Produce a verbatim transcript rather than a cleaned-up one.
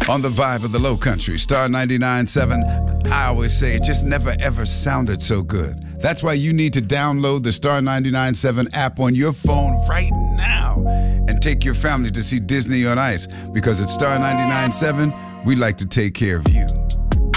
On the vibe of the Low Country, Star ninety-nine point seven. I always say it just never ever sounded so good. That's why you need to download the Star ninety-nine point seven app on your phone right now and take your family to see Disney on Ice, because at Star ninety-nine point seven, we like to take care of you.